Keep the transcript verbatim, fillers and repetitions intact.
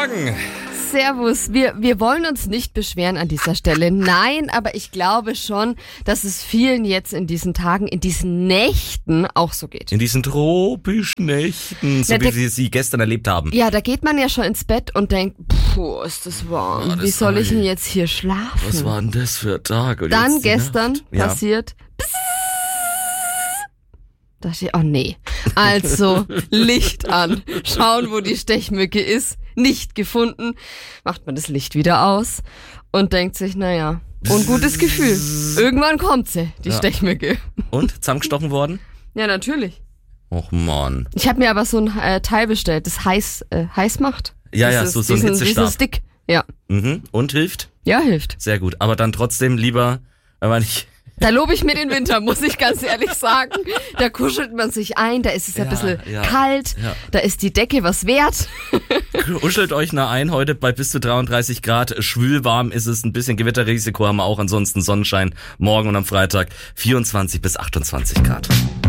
Morgen. Servus. Wir, wir wollen uns nicht beschweren an dieser Stelle. Nein, aber ich glaube schon, dass es vielen jetzt in diesen Tagen, in diesen Nächten auch so geht. In diesen tropischen Nächten, so Na, wie der- wir sie gestern erlebt haben. Ja, da geht man ja schon ins Bett und denkt, puh, ist das warm. Oh, das Wie soll ich ei. denn jetzt hier schlafen? Was war denn das für ein Tag? Und Dann jetzt die gestern Nacht? Ja. passiert. Da dachte ich, oh nee. Also, Licht an. Schauen, wo die Stechmücke ist. Nicht gefunden. Macht man das Licht wieder aus und denkt sich, naja, ungutes Gefühl. Irgendwann kommt sie, die Ja. Stechmücke. Und? Zusammengestochen worden? Ja, natürlich. Och Mann. Ich habe mir aber so ein äh, Teil bestellt, das heiß, äh, heiß macht. Ja, ja, Dieses- so, so ein diesen, Hitzestab. diesen Stick. Ja. Mhm. Und hilft? Ja, hilft. Sehr gut. Aber dann trotzdem lieber, wenn man nicht... Da lobe ich mir den Winter, muss ich ganz ehrlich sagen. Da kuschelt man sich ein, da ist es Ja, ein bisschen ja, kalt, ja. da ist die Decke was wert. Kuschelt euch nah ein, heute bei bis zu dreiunddreißig Grad, schwül warm ist es, ein bisschen Gewitterrisiko haben wir auch, ansonsten Sonnenschein morgen und am Freitag vierundzwanzig bis achtundzwanzig Grad.